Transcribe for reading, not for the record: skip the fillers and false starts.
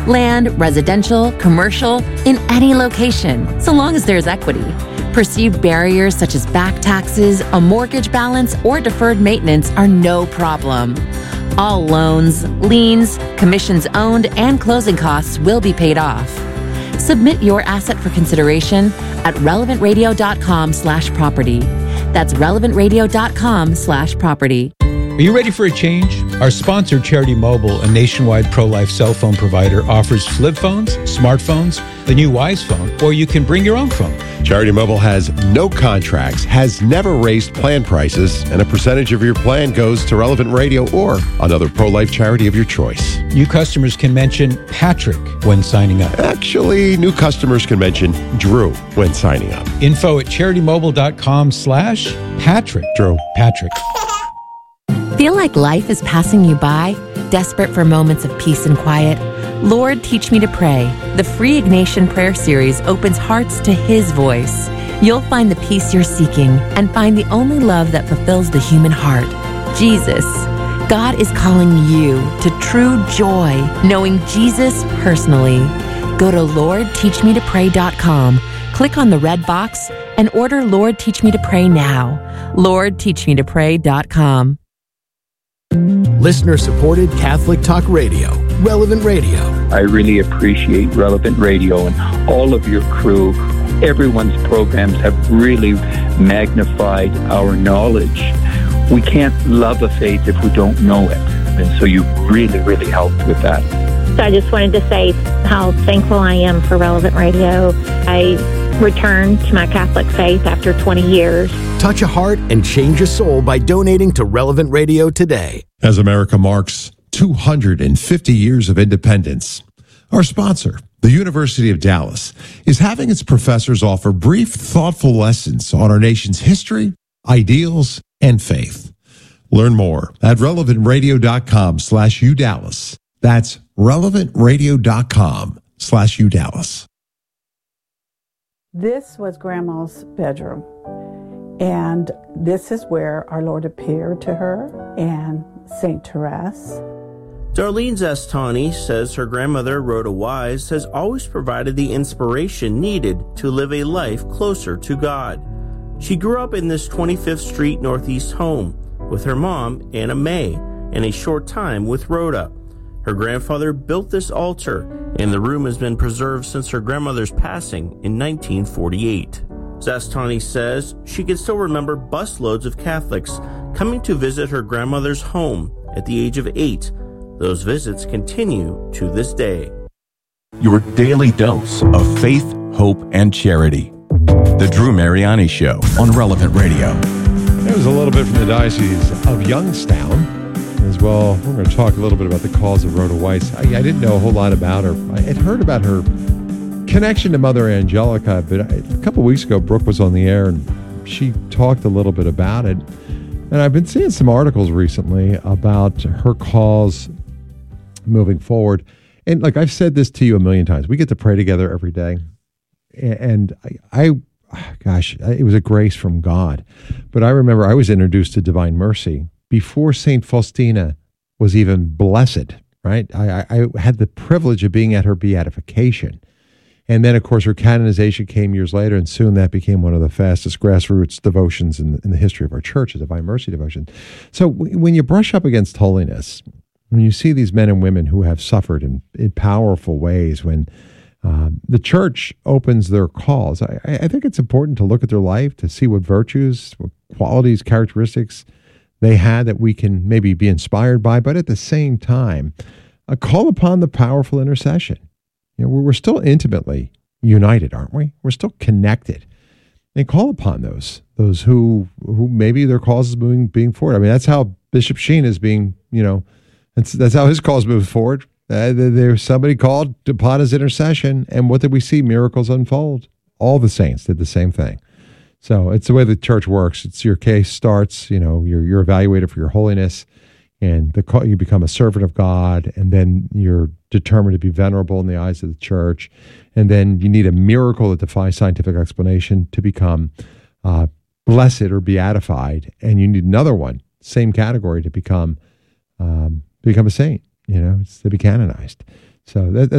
Land, residential, commercial, in any location, so long as there's equity. Perceived barriers such as back taxes, a mortgage balance, or deferred maintenance are no problem. All loans, liens, commissions owned, and closing costs will be paid off. Submit your asset for consideration at relevantradio.com/property. That's relevantradio.com/property. Are you ready for a change? Our sponsor, Charity Mobile, a nationwide pro-life cell phone provider, offers flip phones, smartphones, the new Wise phone, or you can bring your own phone. Charity Mobile has no contracts, has never raised plan prices, and a percentage of your plan goes to Relevant Radio or another pro-life charity of your choice. New customers can mention Patrick when signing up. Actually, new customers can mention Drew when signing up. Info at CharityMobile.com/Patrick. Drew. Patrick. Feel like life is passing you by? Desperate for moments of peace and quiet? Lord, Teach Me to Pray. The free Ignatian prayer series opens hearts to His voice. You'll find the peace you're seeking and find the only love that fulfills the human heart, Jesus. God is calling you to true joy, knowing Jesus personally. Go to LordTeachMeToPray.com, click on the red box, and order Lord, Teach Me to Pray now. LordTeachMeToPray.com. Listener-supported Catholic Talk Radio, Relevant Radio. I really appreciate Relevant Radio and all of your crew. Everyone's programs have really magnified our knowledge. We can't love a faith if we don't know it. And so you really, really helped with that. So I just wanted to say how thankful I am for Relevant Radio. I returned to my Catholic faith after 20 years. Touch a heart and change a soul by donating to Relevant Radio today. As America marks 250 years of independence, our sponsor, the University of Dallas, is having its professors offer brief, thoughtful lessons on our nation's history, ideals, and faith. Learn more at relevantradio.com/UDallas. That's relevantradio.com/UDallas. This was Grandma's bedroom, and this is where our Lord appeared to her and St. Therese. Darlene Zastani says her grandmother, Rhoda Wise, has always provided the inspiration needed to live a life closer to God. She grew up in this 25th Street Northeast home with her mom, Anna Mae, and a short time with Rhoda. Her grandfather built this altar, and the room has been preserved since her grandmother's passing in 1948. Zastani says she can still remember busloads of Catholics coming to visit her grandmother's home at the age of 8. Those visits continue to this day. Your daily dose of faith, hope, and charity. The Drew Mariani Show on Relevant Radio. That was a little bit from the Diocese of Youngstown. As well, we're going to talk a little bit about the cause of Rhoda Wise. I didn't know a whole lot about her. I had heard about her connection to Mother Angelica, but a couple weeks ago, Brooke was on the air, and she talked a little bit about it. And I've been seeing some articles recently about her cause moving forward. And like I've said this to you a million times, we get to pray together every day. And gosh, it was a grace from God. But I remember I was introduced to Divine Mercy before St. Faustina was even blessed, right? I had the privilege of being at her beatification. And then, of course, her canonization came years later, and soon that became one of the fastest grassroots devotions in the history of our church, the Divine Mercy devotion. So when you brush up against holiness, when you see these men and women who have suffered in powerful ways, when the church opens their calls, I think it's important to look at their life, to see what virtues, what qualities, characteristics they had that we can maybe be inspired by, but at the same time, call upon the powerful intercession. You know, we're still intimately united, aren't we? We're still connected. And call upon those who maybe their cause is being forward. I mean, that's how Bishop Sheen is being, that's how his cause moves forward. There's somebody called upon his intercession, and what did we see? Miracles unfold. All the saints did the same thing. So it's the way the church works. It's your case starts, you're evaluated for your holiness, and you become a servant of God, and then you're determined to be venerable in the eyes of the church, and then you need a miracle that defies scientific explanation to become blessed or beatified, and you need another one, same category, to become a saint. It's to be canonized. So